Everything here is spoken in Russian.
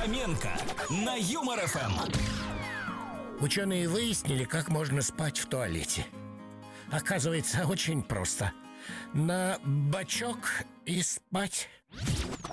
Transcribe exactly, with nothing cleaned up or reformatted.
Хоменко на Юмор эф эм. Ученые выяснили, как можно спать в туалете. Оказывается, очень просто. На бочок и спать.